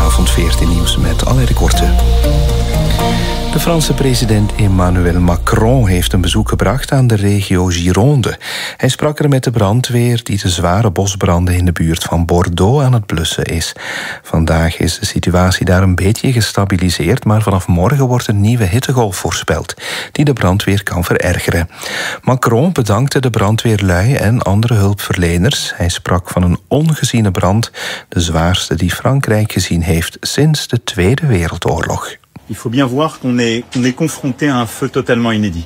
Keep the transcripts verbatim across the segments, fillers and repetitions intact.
Goedenavond, veertien nieuws met Alain de Korte. De Franse president Emmanuel Macron heeft een bezoek gebracht aan de regio Gironde. Hij sprak er met de brandweer die de zware bosbranden in de buurt van Bordeaux aan het blussen is. Vandaag is de situatie daar een beetje gestabiliseerd, maar vanaf morgen wordt een nieuwe hittegolf voorspeld, die de brandweer kan verergeren. Macron bedankte de brandweerlui en andere hulpverleners. Hij sprak van een ongeziene brand, de zwaarste die Frankrijk gezien heeft sinds de Tweede Wereldoorlog. Il faut bien voir qu'on est, qu'on est confronté à un feu totalement inédit.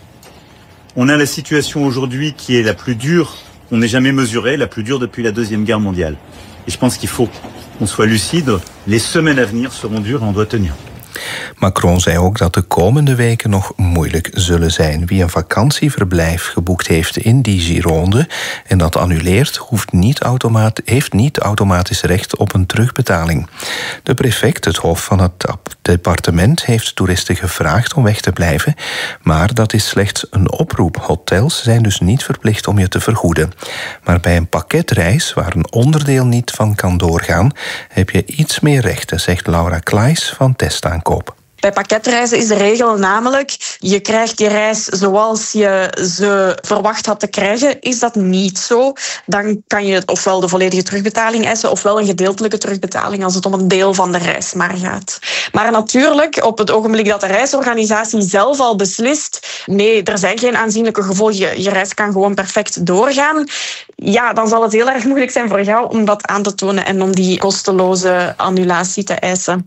On a la situation aujourd'hui qui est la plus dure qu'on n'ait jamais mesurée, la plus dure depuis la Deuxième Guerre mondiale. Et je pense qu'il faut qu'on soit lucide. Les semaines à venir seront dures et on doit tenir. Macron zei ook dat de komende weken nog moeilijk zullen zijn. Wie een vakantieverblijf geboekt heeft in die Gironde en dat annuleert, hoeft niet automaat, heeft niet automatisch recht op een terugbetaling. De prefect, het hoofd van het departement, heeft toeristen gevraagd om weg te blijven, maar dat is slechts een oproep. Hotels zijn dus niet verplicht om je te vergoeden. Maar bij een pakketreis, waar een onderdeel niet van kan doorgaan, heb je iets meer rechten, zegt Laura Klaes van Testaankoop. Bij pakketreizen is de regel namelijk, je krijgt die reis zoals je ze verwacht had te krijgen. Is dat niet zo, dan kan je ofwel de volledige terugbetaling eisen ofwel een gedeeltelijke terugbetaling als het om een deel van de reis maar gaat. Maar natuurlijk, op het ogenblik dat de reisorganisatie zelf al beslist, nee, er zijn geen aanzienlijke gevolgen, je, je reis kan gewoon perfect doorgaan, ja, dan zal het heel erg moeilijk zijn voor jou om dat aan te tonen en om die kosteloze annulatie te eisen.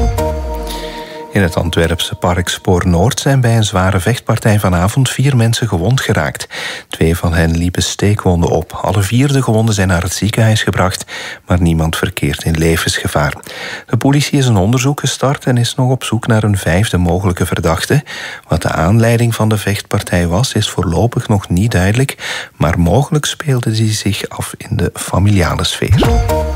In het Antwerpse park Spoor Noord zijn bij een zware vechtpartij vanavond vier mensen gewond geraakt. Twee van hen liepen steekwonden op. Alle vier de gewonden zijn naar het ziekenhuis gebracht, maar niemand verkeert in levensgevaar. De politie is een onderzoek gestart en is nog op zoek naar een vijfde mogelijke verdachte. Wat de aanleiding van de vechtpartij was, is voorlopig nog niet duidelijk, maar mogelijk speelde die zich af in de familiale sfeer.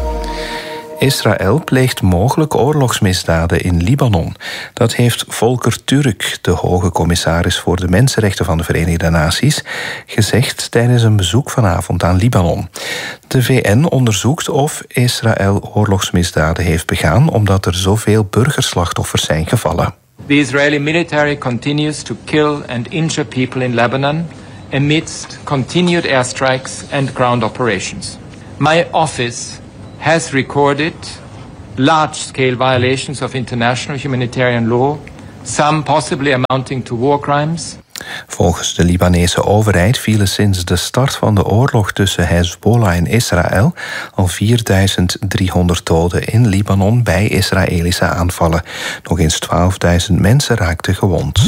Israël pleegt mogelijk oorlogsmisdaden in Libanon. Dat heeft Volker Turk, de hoge commissaris voor de mensenrechten van de Verenigde Naties, gezegd tijdens een bezoek vanavond aan Libanon. De V N onderzoekt of Israël oorlogsmisdaden heeft begaan omdat er zoveel burgerslachtoffers zijn gevallen. The Israeli military continues to kill and injure people in Lebanon amidst continued airstrikes and ground operations. My office has recorded large-scale violations of international humanitarian law, some possibly amounting to war crimes. Volgens de Libanese overheid vielen sinds de start van de oorlog tussen Hezbollah en Israël al vierduizend driehonderd doden in Libanon bij Israëlische aanvallen. Nog eens twaalfduizend mensen raakten gewond.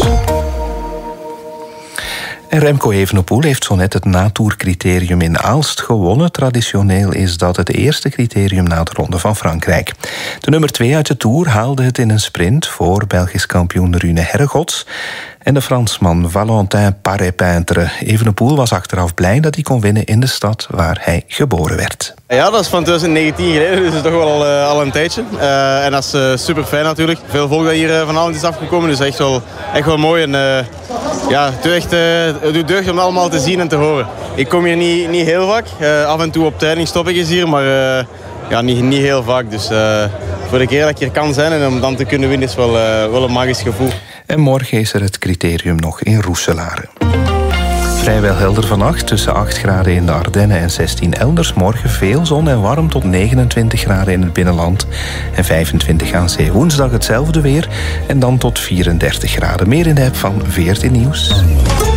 En Remco Evenepoel heeft zo net het natourcriterium in Aalst gewonnen. Traditioneel is dat het eerste criterium na de Ronde van Frankrijk. De nummer twee uit de Tour haalde het in een sprint voor Belgisch kampioen Rune Herregots en de Fransman Valentin Paré-Peintre. Evenepoel was achteraf blij dat hij kon winnen in de stad waar hij geboren werd. Ja, dat is van twintig negentien geleden, dus dat is toch wel uh, al een tijdje. Uh, en dat is uh, super fijn natuurlijk. Veel volk dat hier uh, vanavond is afgekomen, dus echt wel, echt wel mooi. En uh, ja, het doet, echt, uh, het doet deugd om het allemaal te zien en te horen. Ik kom hier niet, niet heel vaak. Uh, af en toe op training stop ik eens hier, maar uh, ja, niet, niet heel vaak. Dus uh, voor de keer dat ik hier kan zijn en om dan te kunnen winnen is wel, uh, wel een magisch gevoel. En morgen is er het criterium nog in Roeselare. Vrijwel helder vannacht, tussen acht graden in de Ardennen en zestien elders. Morgen veel zon en warm tot negenentwintig graden in het binnenland en vijfentwintig aan zee. Woensdag hetzelfde weer en dan tot vierendertig graden. Meer in de app van veertien Nieuws.